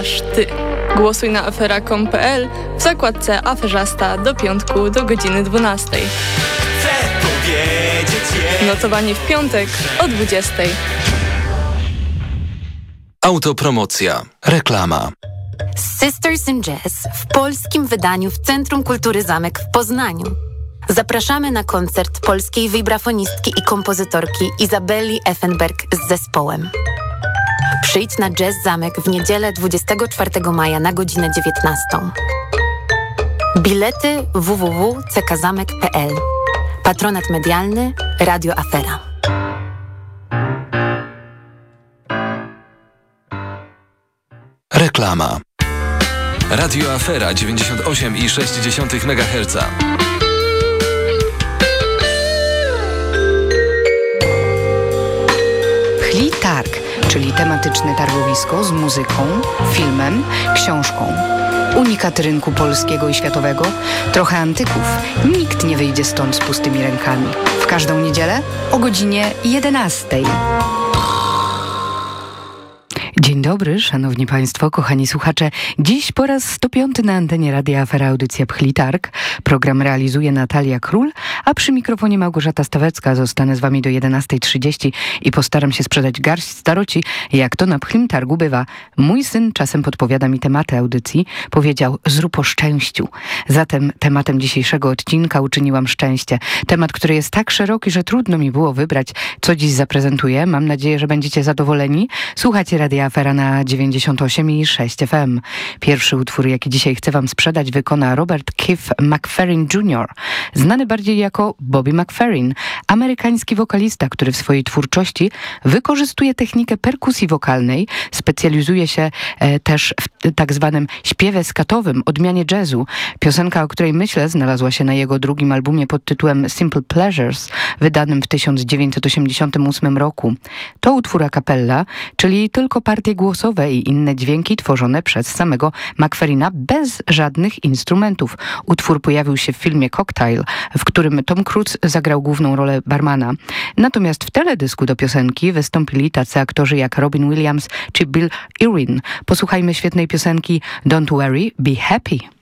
Ty. Głosuj na afera.com.pl w zakładce Aferzasta do piątku do godziny 12. Chcę powiedzieć Notowanie w piątek o 20. Autopromocja. Reklama. Sisters in Jazz w polskim wydaniu w Centrum Kultury Zamek w Poznaniu. Zapraszamy na koncert polskiej wibrafonistki i kompozytorki Izabeli Effenberg z zespołem. Przyjdź na Jazz Zamek w niedzielę 24 maja na godzinę 19. Bilety www.ckzamek.pl. Patronat medialny Radio Afera. Reklama. Radio Afera 98,6 MHz. Targ, czyli tematyczne targowisko z muzyką, filmem, książką. Unikat rynku polskiego i światowego, trochę antyków. Nikt nie wyjdzie stąd z pustymi rękami. W każdą niedzielę o godzinie 11. Dzień dobry, szanowni państwo, kochani słuchacze. Dziś po raz 105 na antenie Radia Afera audycja Pchli Targ. Program realizuje Natalia Król, a przy mikrofonie Małgorzata Stawecka. Zostanę z wami do 11:30 i postaram się sprzedać garść staroci, jak to na Pchlim Targu bywa. Mój syn czasem podpowiada mi tematy audycji. Powiedział, zrób o szczęściu. Zatem tematem dzisiejszego odcinka uczyniłam szczęście. Temat, który jest tak szeroki, że trudno mi było wybrać, co dziś zaprezentuję. Mam nadzieję, że będziecie zadowoleni. Słuchajcie Radia Afera na 98,6 FM. Pierwszy utwór, jaki dzisiaj chcę wam sprzedać, wykona Robert Keith McFerrin Jr., znany bardziej jako Bobby McFerrin, amerykański wokalista, który w swojej twórczości wykorzystuje technikę perkusji wokalnej, specjalizuje się też w tak zwanym śpiewie skatowym, odmianie jazzu. Piosenka, o której myślę, znalazła się na jego drugim albumie pod tytułem Simple Pleasures, wydanym w 1988 roku. To utwór a cappella, czyli tylko partie głosowe i inne dźwięki tworzone przez samego McFerrina bez żadnych instrumentów. Utwór pojawił się w filmie Cocktail, w którym Tom Cruise zagrał główną rolę barmana. Natomiast w teledysku do piosenki wystąpili tacy aktorzy jak Robin Williams czy Bill Irwin. Posłuchajmy świetnej piosenki Don't Worry, Be Happy.